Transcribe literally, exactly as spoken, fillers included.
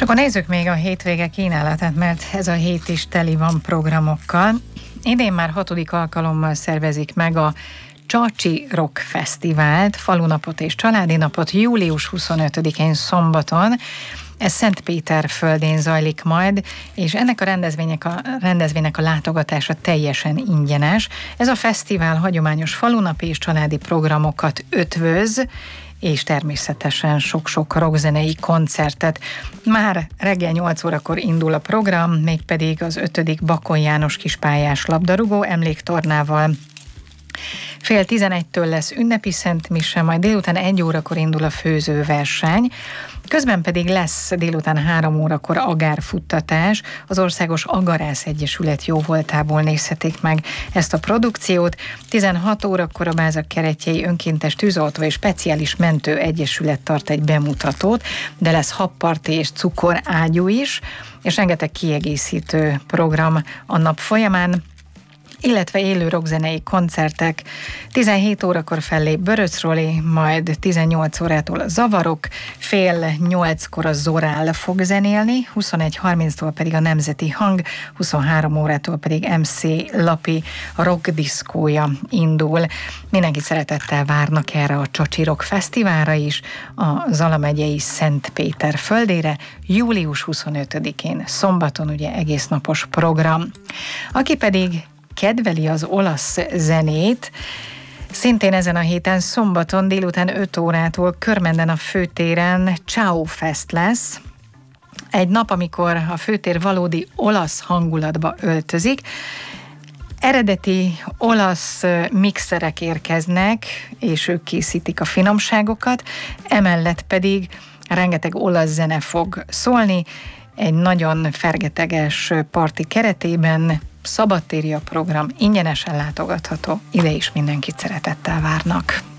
És akkor nézzük még a hétvége kínálatát, mert ez a hét is teli van programokkal. Idén már hatodik alkalommal szervezik meg a Csacsi Rock Fesztivált, falunapot és családi napot július huszonötödikén szombaton. Ez Szentpéterföldén zajlik majd, és ennek a rendezvénynek a, rendezvénynek a látogatása teljesen ingyenes. Ez a fesztivál hagyományos falunapi és családi programokat ötvöz, és természetesen sok-sok rockzenei koncertet. Már reggel nyolc órakor indul a program, mégpedig az ötödik Bakon János kispályás labdarúgó emléktornával. Fél tizenegytől lesz ünnepi szentmise, majd délután egy órakor indul a főzőverseny, közben pedig lesz délután három órakor agárfuttatás. Az Országos Agarász Egyesület jóvoltából nézhetik meg ezt a produkciót. tizenhat órakor a Bázak Keretjei Önkéntes Tűzoltó és Speciális Mentő Egyesület tart egy bemutatót, de lesz habparti és cukorágyú is, és rengeteg kiegészítő program a nap folyamán, illetve élő rockzenei koncertek. tizenhét órakor fellép Böröc Roli, majd tizennyolc órától a Zavarok, fél nyolckor a Zorál fog zenélni, huszonegy harminctól pedig a Nemzeti Hang, huszonhárom órától pedig em cé Lapi rock diszkója indul. Mindenkit szeretettel várnak erre a Csacsi Rock Fesztiválra is, a Zala megyei Szentpéterföldére, július huszonötödikén, szombaton, ugye egész napos program. Aki pedig kedveli az olasz zenét, szintén ezen a héten szombaton délután öt órától Körmenden a főtéren Ciao Fest lesz. Egy nap, amikor a főtér valódi olasz hangulatba öltözik. Eredeti olasz mixerek érkeznek, és ők készítik a finomságokat, emellett pedig rengeteg olasz zene fog szólni, egy nagyon fergeteges parti keretében. Szabadtéri a program, ingyenesen látogatható, ide is mindenkit szeretettel várnak.